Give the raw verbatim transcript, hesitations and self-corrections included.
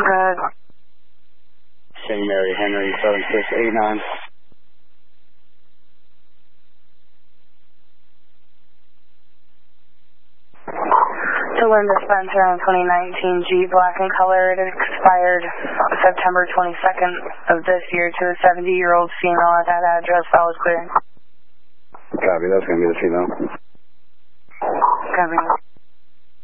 ahead. Saint Mary Henry seven six eight nine. To learn dispenser on twenty nineteen G black in color. It expired September twenty-second of this year to a seventy-year-old female at that address. That was clear. Copy, that's going to be the female. Copy.